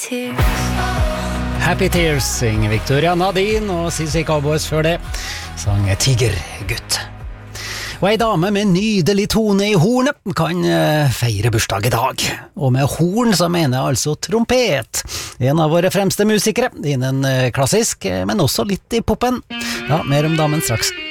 tears. Happy Tears synger Victoria Nadine og CC Cowboys før det sang Tigergutt. Og ei dame med nydelig tone i hornet kan feire bursdag i dag. Og med horn så mener jeg altså trompet. En av våre fremste musikere innen klassisk, men også litt i poppen. Ja, mer om damen straks.